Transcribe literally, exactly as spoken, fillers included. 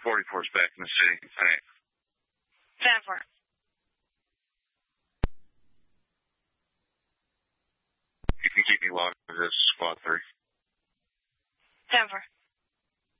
forty-four's back in the city. All right. ten four.